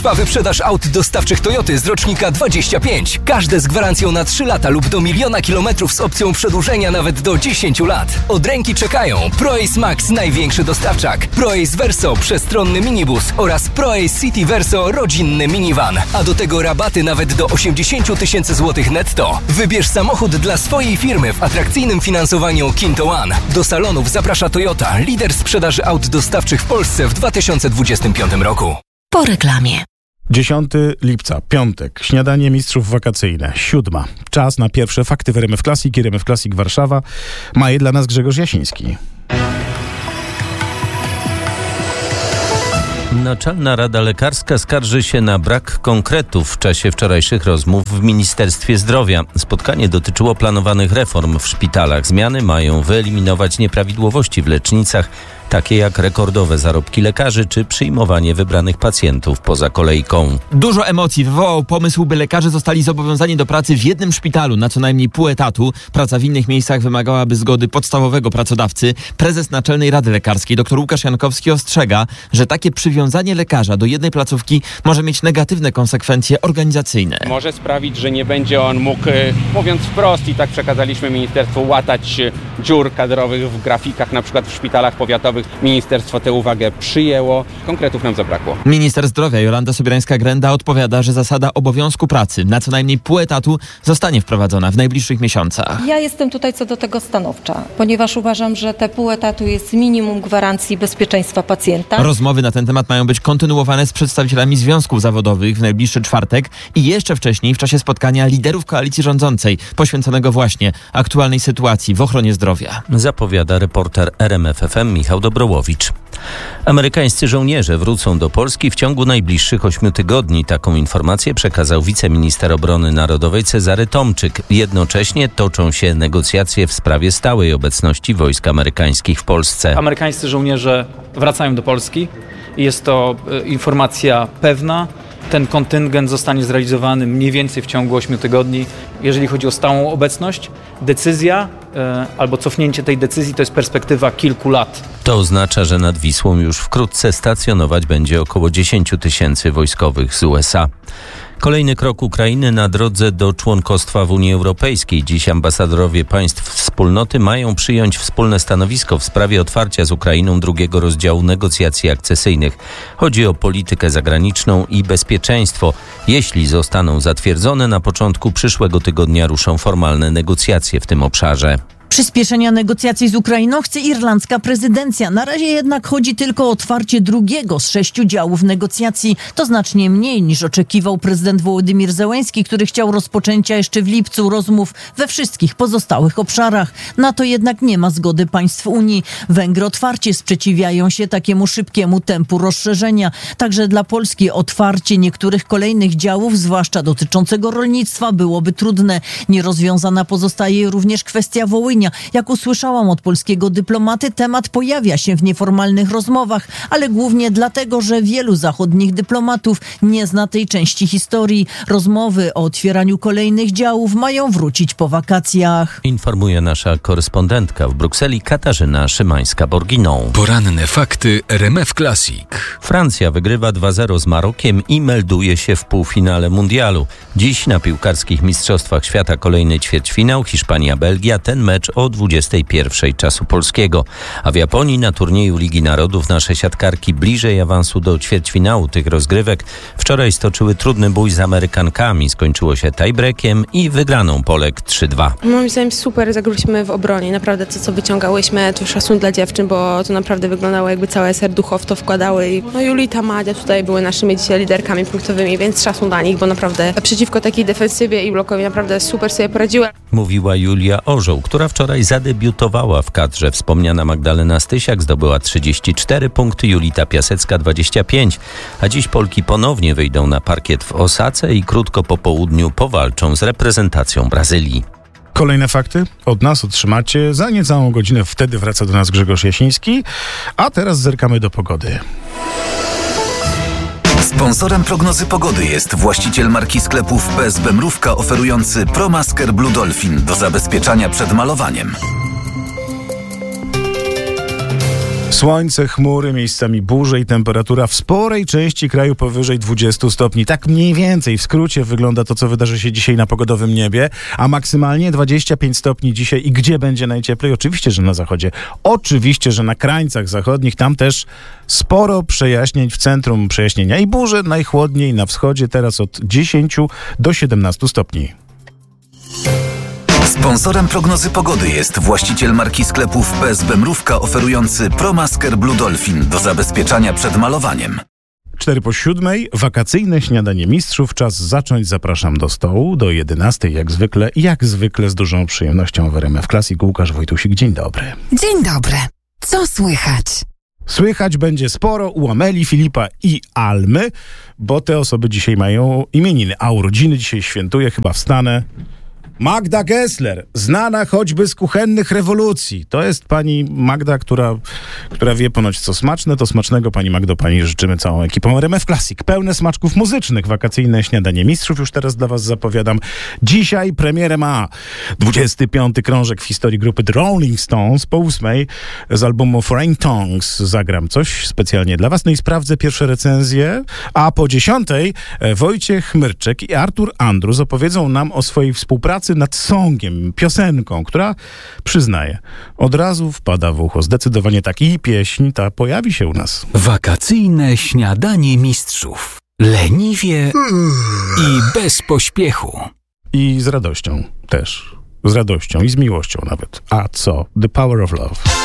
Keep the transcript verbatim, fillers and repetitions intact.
Trwa wyprzedaż aut dostawczych Toyoty z rocznika dwadzieścia pięć. Każde z gwarancją na trzy lata lub do miliona kilometrów z opcją przedłużenia nawet do dziesięciu lat. Od ręki czekają ProAce Max, największy dostawczak, ProAce Verso, przestronny minibus oraz ProAce City Verso, rodzinny minivan. A do tego rabaty nawet do osiemdziesiąt tysięcy złotych netto. Wybierz samochód dla swojej firmy w atrakcyjnym finansowaniu Kinto One. Do salonów zaprasza Toyota, lider sprzedaży aut dostawczych w Polsce w dwa tysiące dwudziestym piątym roku. Po reklamie. dziesiątego lipca, piątek, śniadanie mistrzów wakacyjne, siódma. Czas na pierwsze fakty w R M F Classic i R M F Classic Warszawa. Ma je dla nas Grzegorz Jasiński. Naczelna Rada Lekarska skarży się na brak konkretów w czasie wczorajszych rozmów w Ministerstwie Zdrowia. Spotkanie dotyczyło planowanych reform w szpitalach. Zmiany mają wyeliminować nieprawidłowości w lecznicach, takie jak rekordowe zarobki lekarzy czy przyjmowanie wybranych pacjentów poza kolejką. Dużo emocji wywołał pomysł, by lekarze zostali zobowiązani do pracy w jednym szpitalu na co najmniej pół etatu. Praca w innych miejscach wymagałaby zgody podstawowego pracodawcy. Prezes Naczelnej Rady Lekarskiej dr Łukasz Jankowski ostrzega, że takie przywiązanie lekarza do jednej placówki może mieć negatywne konsekwencje organizacyjne. Może sprawić, że nie będzie on mógł, mówiąc wprost, i tak przekazaliśmy ministerstwu, łatać dziur kadrowych w grafikach, na przykład w szpitalach powiatowych. Ministerstwo tę uwagę przyjęło, konkretów nam zabrakło. Minister zdrowia Jolanta Sobierańska-Grenda odpowiada, że zasada obowiązku pracy na co najmniej pół etatu zostanie wprowadzona w najbliższych miesiącach. Ja jestem tutaj co do tego stanowcza, ponieważ uważam, że te pół etatu jest minimum gwarancji bezpieczeństwa pacjenta. Rozmowy na ten temat mają być kontynuowane z przedstawicielami związków zawodowych w najbliższy czwartek i jeszcze wcześniej w czasie spotkania liderów koalicji rządzącej, poświęconego właśnie aktualnej sytuacji w ochronie zdrowia. Zapowiada reporter R M F F M Michał Dobrołowicz. Amerykańscy żołnierze wrócą do Polski w ciągu najbliższych ośmiu tygodni. Taką informację przekazał wiceminister obrony narodowej Cezary Tomczyk. Jednocześnie toczą się negocjacje w sprawie stałej obecności wojsk amerykańskich w Polsce. Amerykańscy żołnierze wracają do Polski. Jest to e, informacja pewna. Ten kontyngent zostanie zrealizowany mniej więcej w ciągu ośmiu tygodni. Jeżeli chodzi o stałą obecność, decyzja e, albo cofnięcie tej decyzji to jest perspektywa kilku lat. To oznacza, że nad Wisłą już wkrótce stacjonować będzie około dziesięć tysięcy wojskowych z U S A. Kolejny krok Ukrainy na drodze do członkostwa w Unii Europejskiej. Dziś ambasadorowie państw wspólnoty mają przyjąć wspólne stanowisko w sprawie otwarcia z Ukrainą drugiego rozdziału negocjacji akcesyjnych. Chodzi o politykę zagraniczną i bezpieczeństwo. Jeśli zostaną zatwierdzone, na początku przyszłego tygodnia ruszą formalne negocjacje w tym obszarze. Przyspieszenia negocjacji z Ukrainą chce irlandzka prezydencja. Na razie jednak chodzi tylko o otwarcie drugiego z sześciu działów negocjacji. To znacznie mniej niż oczekiwał prezydent Wołodymyr Zełenski, który chciał rozpoczęcia jeszcze w lipcu rozmów we wszystkich pozostałych obszarach. Na to jednak nie ma zgody państw Unii. Węgry otwarcie sprzeciwiają się takiemu szybkiemu tempu rozszerzenia. Także dla Polski otwarcie niektórych kolejnych działów, zwłaszcza dotyczącego rolnictwa, byłoby trudne. Nierozwiązana pozostaje również kwestia Wołynia. Jak usłyszałam od polskiego dyplomaty, temat pojawia się w nieformalnych rozmowach, ale głównie dlatego, że wielu zachodnich dyplomatów nie zna tej części historii. Rozmowy o otwieraniu kolejnych działów mają wrócić po wakacjach. Informuje nasza korespondentka w Brukseli Katarzyna Szymańska-Borginą. Poranne fakty R M F Classic. Francja wygrywa dwa zero z Marokiem i melduje się w półfinale mundialu. Dziś na piłkarskich mistrzostwach świata kolejny ćwierćfinał Hiszpania-Belgia. Ten mecz o dwudziestej pierwszej czasu polskiego. A w Japonii na turnieju Ligi Narodów nasze siatkarki bliżej awansu do ćwierćfinału tych rozgrywek. Wczoraj stoczyły trudny bój z Amerykankami. Skończyło się tiebreakiem i wygraną Polek trzy dwa. Moim zdaniem super zagraliśmy w obronie. Naprawdę to, co wyciągałyśmy, to szacun dla dziewczyn, bo to naprawdę wyglądało, jakby całe serducho w to wkładały. I no Julita, Madzia tutaj były naszymi dzisiaj liderkami punktowymi, więc szacun dla nich, bo naprawdę przeciwko takiej defensywie i blokowi naprawdę super sobie poradziły. Mówiła Julia Orzeł, która wczoraj zadebiutowała w kadrze. Wspomniana Magdalena Stysiak zdobyła trzydzieści cztery punkty, Julita Piasecka dwadzieścia pięć, a dziś Polki ponownie wyjdą na parkiet w Osace i krótko po południu powalczą z reprezentacją Brazylii. Kolejne fakty od nas otrzymacie za niecałą godzinę. Wtedy wraca do nas Grzegorz Jasiński, a teraz zerkamy do pogody. Sponsorem prognozy pogody jest właściciel marki sklepów P S B Mrówka oferujący ProMasker Blue Dolphin do zabezpieczania przed malowaniem. Słońce, chmury, miejscami burze i temperatura w sporej części kraju powyżej dwudziestu stopni. Tak mniej więcej w skrócie wygląda to, co wydarzy się dzisiaj na pogodowym niebie, a maksymalnie dwadzieścia pięć stopni dzisiaj. I gdzie będzie najcieplej? Oczywiście, że na zachodzie. Oczywiście, że na krańcach zachodnich. Tam też sporo przejaśnień w centrum przejaśnienia i burze. Najchłodniej na wschodzie, teraz od dziesięciu do siedemnastu stopni. Sponsorem prognozy pogody jest właściciel marki sklepów P S B Mrówka oferujący ProMasker Blue Dolphin do zabezpieczania przed malowaniem. Cztery po siódmej, wakacyjne śniadanie mistrzów. Czas zacząć. Zapraszam do stołu do jedenastej jak zwykle. Jak zwykle z dużą przyjemnością w R M F Classic. Łukasz Wojtusik, dzień dobry. Dzień dobry. Co słychać? Słychać będzie sporo u Ameli, Filipa i Almy, bo te osoby dzisiaj mają imieniny, a urodziny dzisiaj świętuje, chyba wstanę. Magda Gessler, znana choćby z kuchennych rewolucji. To jest pani Magda, która, która wie ponoć co smaczne. To smacznego, pani Magdo, pani życzymy całą ekipą R M F Classic. Pełne smaczków muzycznych, wakacyjne śniadanie mistrzów. Już teraz dla was zapowiadam. Dzisiaj premierę ma dwudziesty piąty krążek w historii grupy The Rolling Stones. Po ósmej z albumu Foreign Tongues zagram coś specjalnie dla was. No i sprawdzę pierwsze recenzje. A po dziesiątej Wojciech Myrczek i Artur Andrus opowiedzą nam o swojej współpracy nad songiem, piosenką, która, przyznaję, od razu wpada w ucho. Zdecydowanie tak. I pieśń ta pojawi się u nas. Wakacyjne śniadanie mistrzów. Leniwie i bez pośpiechu. I z radością też. Z radością i z miłością nawet. A co? The Power of Love.